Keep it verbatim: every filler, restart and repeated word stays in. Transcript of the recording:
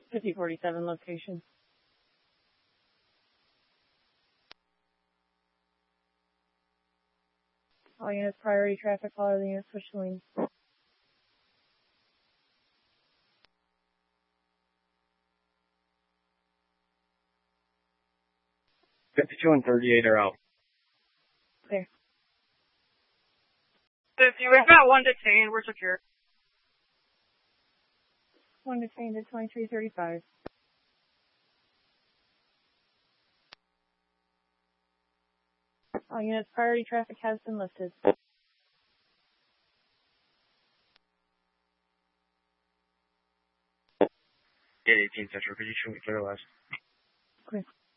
fifty forty-seven location. All units, priority traffic, follow the units, switch lanes. fifty-two and thirty-eight are out. Clear. fifty, we've got one detained, we're secure. One detained at twenty-three thirty-five. All units, priority traffic has been lifted. eighteen Central, could you show me clear west? Clear.